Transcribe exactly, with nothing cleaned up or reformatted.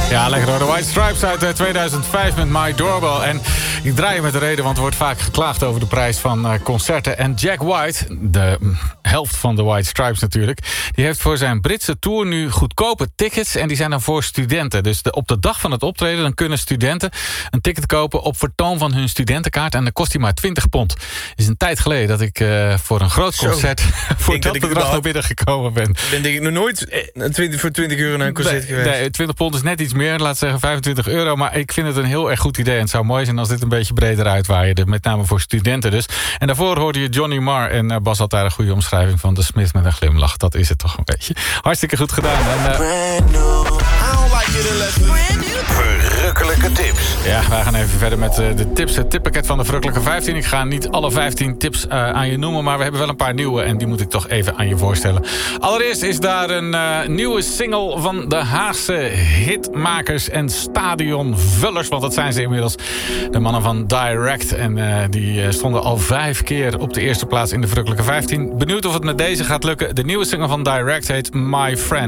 Ja, lekker hoor. De White Stripes uit uh, tweeduizend vijf met My Doorbell. En ik draai je met de reden, want er wordt vaak geklaagd over de prijs van uh, concerten. En Jack White, de uh, helft van de White Stripes natuurlijk, die heeft voor zijn Britse tour nu goedkope tickets. En die zijn dan voor studenten. Dus de, op de dag van het optreden dan kunnen studenten een ticket kopen op vertoon van hun studentenkaart. En dan kost die maar twintig pond. Het is een tijd geleden dat ik uh, voor een groot concert Zo, voor dat bedrag naar binnen gekomen ben. Ik ben denk ik nog nooit twintig, voor twintig euro naar een concert nee, geweest. Nee, twintig pond is net iets meer, laat zeggen vijfentwintig euro. Maar ik vind het een heel erg goed idee. En het zou mooi zijn als dit een beetje breder uitwaaide. Met name voor studenten dus. En daarvoor hoorde je Johnny Marr. En uh, Bas had daar een goede omschrijving van. De Smith met een glimlach. Dat is het toch een beetje. Hartstikke goed gedaan. En, uh, Verrukkelijke tips. Ja, wij gaan even verder met uh, de tips. Het tippakket van de Verrukkelijke vijftien. Ik ga niet alle vijftien tips uh, aan je noemen. Maar we hebben wel een paar nieuwe. En die moet ik toch even aan je voorstellen. Allereerst is daar een uh, nieuwe single van de Haagse hitmakers en stadionvullers. Want dat zijn ze inmiddels. De mannen van Direct. En uh, die uh, stonden al vijf keer op de eerste plaats in de Verrukkelijke vijftien. Benieuwd of het met deze gaat lukken. De nieuwe single van Direct heet My Friend.